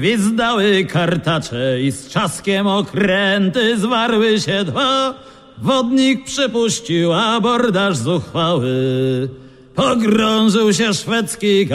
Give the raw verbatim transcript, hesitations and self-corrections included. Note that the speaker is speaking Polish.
Gwizdały kartacze i z trzaskiem okręty zwarły się dwa. Wodnik przypuścił abordaż zuchwały. Pogrążył się szwedzki